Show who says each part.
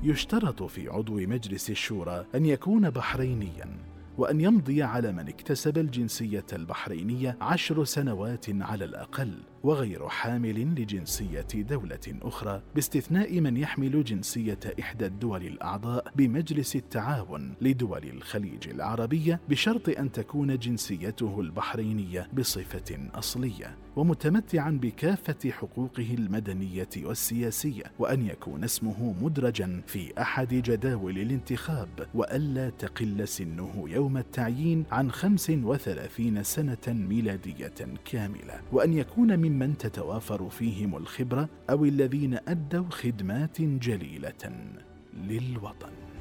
Speaker 1: يشترط في عضو مجلس الشورى أن يكون بحرينياً، وأن يمضي على من اكتسب الجنسية البحرينية 10 سنوات على الأقل، وغير حامل لجنسية دولة أخرى، باستثناء من يحمل جنسية إحدى الدول الأعضاء بمجلس التعاون لدول الخليج العربية، بشرط أن تكون جنسيته البحرينية بصفة أصلية، ومتمتعا بكافة حقوقه المدنية والسياسية، وأن يكون اسمه مدرجا في أحد جداول الانتخاب، وألا تقل سنه يوم التعيين عن 35 سنة ميلادية كاملة، وأن يكون ممن تتوافر فيهم الخبرة أو الذين أدوا خدمات جليلة للوطن.